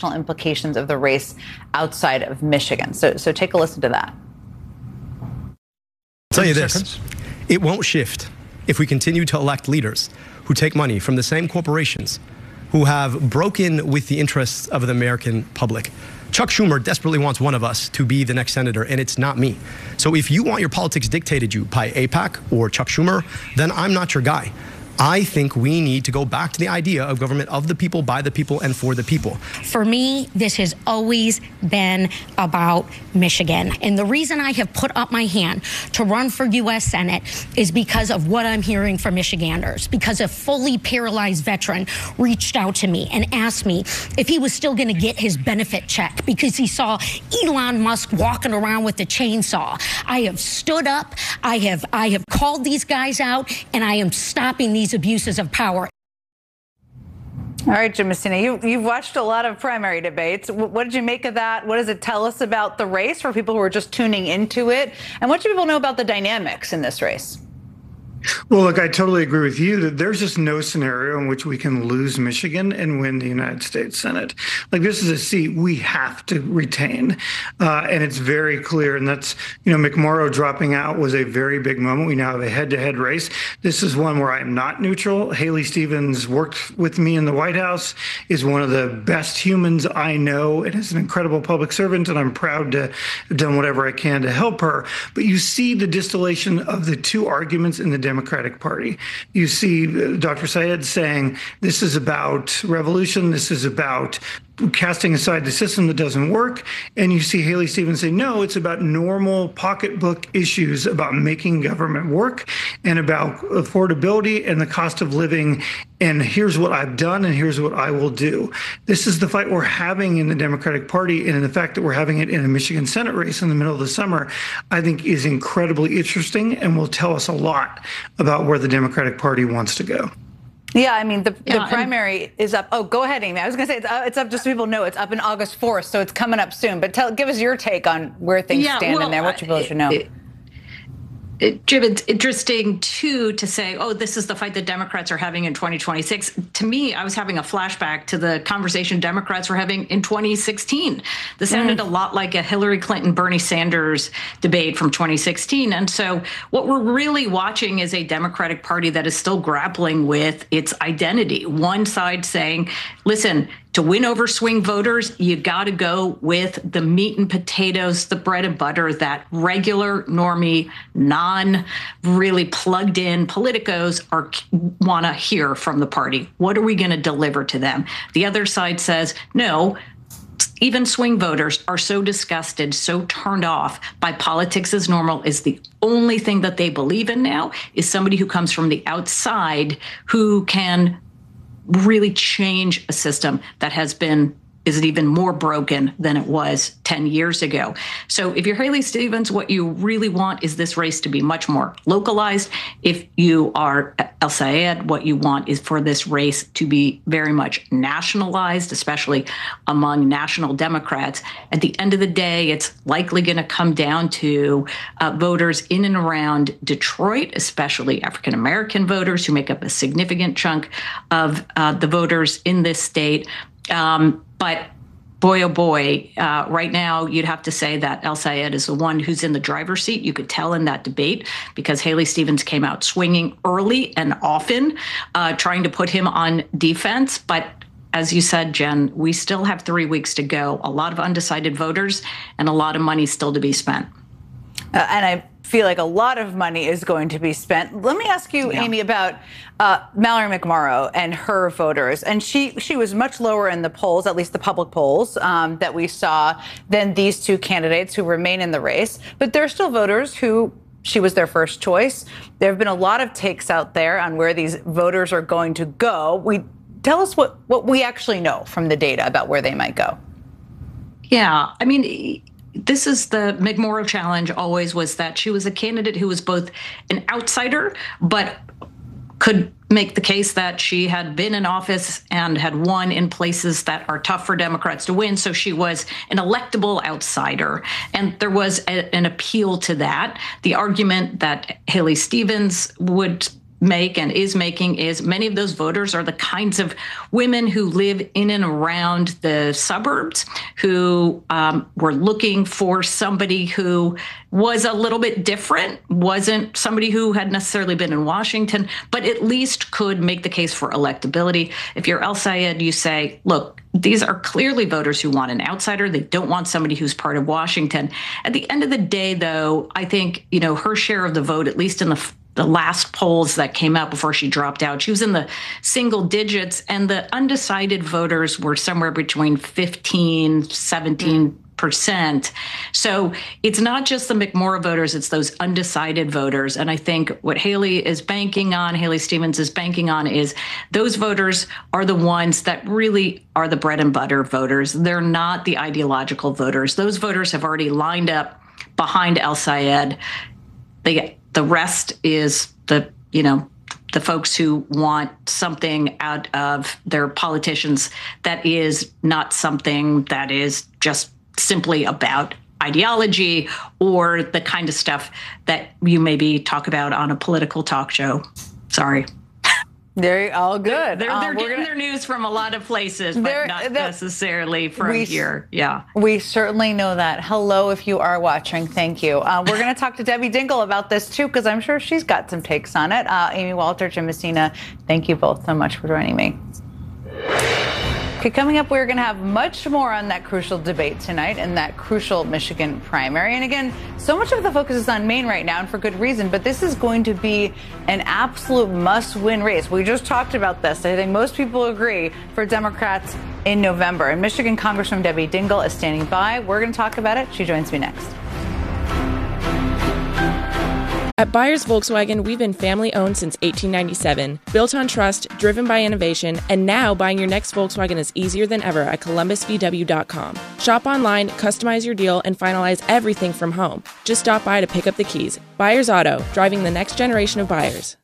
national implications of the race outside of Michigan. So take a listen to that. I'll tell you this, it won't shift if we continue to elect leaders who take money from the same corporations who have broken with the interests of the American public. Chuck Schumer desperately wants one of us to be the next senator, and it's not me. So if you want your politics dictated you by AIPAC or Chuck Schumer, then I'm not your guy. I think we need to go back to the idea of government of the people, by the people, and for the people. For me, this has always been about Michigan. And the reason I have put up my hand to run for U.S. Senate is because of what I'm hearing from Michiganders, because a fully paralyzed veteran reached out to me and asked me if he was still going to get his benefit check because he saw Elon Musk walking around with a chainsaw. I have stood up, I have called these guys out, and I am stopping these abuses of power. All right, Jim Messina, you've watched a lot of primary debates. What did you make of that? What does it tell us about the race for people who are just tuning into it? And what do people know about the dynamics in this race? Well, look, I totally agree with you that there's just no scenario in which we can lose Michigan and win the United States Senate. Like, this is a seat we have to retain. And it's very clear. And that's, McMorrow dropping out was a very big moment. We now have a head-to-head race. This is one where I'm not neutral. Haley Stevens worked with me in the White House, is one of the best humans I know, and is an incredible public servant. And I'm proud to have done whatever I can to help her. But you see the distillation of the two arguments in the Democratic Party. You see Dr. Syed saying this is about revolution, this is about casting aside the system that doesn't work. And you see Haley Stevens say, no, it's about normal pocketbook issues, about making government work and about affordability and the cost of living. And here's what I've done and here's what I will do. This is the fight we're having in the Democratic Party. And the fact that we're having it in a Michigan Senate race in the middle of the summer, I think is incredibly interesting and will tell us a lot about where the Democratic Party wants to go. Yeah, I mean, the primary is up. Oh, go ahead, Amy. I was going to say it's up just so people know it's up in August 4th, so it's coming up soon. But give us your take on where things stand in there, what people should know. Jim, it's interesting, too, to say, oh, this is the fight that Democrats are having in 2026. To me, I was having a flashback to the conversation Democrats were having in 2016. This sounded a lot like a Hillary Clinton, Bernie Sanders debate from 2016. And so what we're really watching is a Democratic Party that is still grappling with its identity. One side saying, listen, to win over swing voters, you got to go with the meat and potatoes, the bread and butter that regular, normie, non-really plugged in politicos want to hear from the party. What are we going to deliver to them? The other side says, no, even swing voters are so disgusted, so turned off by politics as normal is the only thing that they believe in now is somebody who comes from the outside who can really change a system that is even more broken than it was 10 years ago. So if you're Haley Stevens, what you really want is this race to be much more localized. If you are El Sayed, what you want is for this race to be very much nationalized, especially among national Democrats. At the end of the day, it's likely going to come down to voters in and around Detroit, especially African-American voters who make up a significant chunk of the voters in this state. But boy, oh boy, right now you'd have to say that El Sayed is the one who's in the driver's seat. You could tell in that debate because Haley Stevens came out swinging early and often, trying to put him on defense. But as you said, Jen, we still have 3 weeks to go. A lot of undecided voters and a lot of money still to be spent. And I feel like a lot of money is going to be spent. Let me ask you, Amy, about Mallory McMorrow and her voters. And she was much lower in the polls, at least the public polls that we saw, than these two candidates who remain in the race. But there are still voters who she was their first choice. There have been a lot of takes out there on where these voters are going to go. Tell us what we actually know from the data about where they might go. Yeah, I mean, this is the McMorrow challenge always was that she was a candidate who was both an outsider, but could make the case that she had been in office and had won in places that are tough for Democrats to win. So she was an electable outsider. And there was an appeal to that. The argument that Haley Stevens would make and is making is many of those voters are the kinds of women who live in and around the suburbs, who were looking for somebody who was a little bit different, wasn't somebody who had necessarily been in Washington, but at least could make the case for electability. If you're El Sayed, you say, look, these are clearly voters who want an outsider. They don't want somebody who's part of Washington. At the end of the day, though, I think, her share of the vote, at least in the last polls that came out before she dropped out, she was in the single digits, and the undecided voters were somewhere between 15, 17%. So it's not just the McMorrow voters, it's those undecided voters. And I think what Haley Stevens is banking on is those voters are the ones that really are the bread and butter voters. They're not the ideological voters. Those voters have already lined up behind El Sayed. The rest is the folks who want something out of their politicians that is not something that is just simply about ideology or the kind of stuff that you maybe talk about on a political talk show. Sorry. They're all good. They're getting their news from a lot of places, but not necessarily from here. Yeah. We certainly know that. Hello, if you are watching. Thank you. We're going to talk to Debbie Dingell about this, too, because I'm sure she's got some takes on it. Amy Walter, Jim Messina, thank you both so much for joining me. Okay, coming up, we're going to have much more on that crucial debate tonight and that crucial Michigan primary. And again, so much of the focus is on Maine right now, and for good reason, but this is going to be an absolute must-win race. We just talked about this. I think most people agree for Democrats in November. And Michigan Congresswoman Debbie Dingell is standing by. We're going to talk about it. She joins me next. At Byers Volkswagen, we've been family-owned since 1897, built on trust, driven by innovation, and now buying your next Volkswagen is easier than ever at columbusvw.com. Shop online, customize your deal, and finalize everything from home. Just stop by to pick up the keys. Byers Auto, driving the next generation of buyers.